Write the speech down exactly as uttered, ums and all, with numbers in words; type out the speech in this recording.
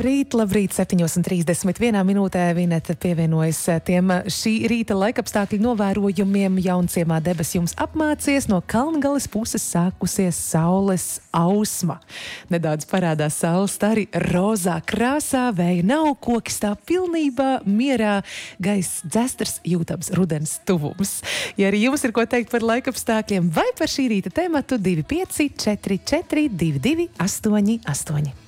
Labrīt, labrīt, septiņos un trīsdesmit vienā minūtē Vineta pievienojas tiem šī rīta laikapstākļu novērojumiem. Jaunciemā debes jums apmācies, no Kalngales puses sākusies saules ausma. Nedaudz parādās saules stari rozā krāsā, vēja nav, koki stāv pilnībā mierā, gaiss dzestrs, jūtams rudens tuvums. Ja arī jums ir ko teikt par laikapstākļiem vai par šī rīta tematu, divi pieci četri četri divi divi astoņi astoņi.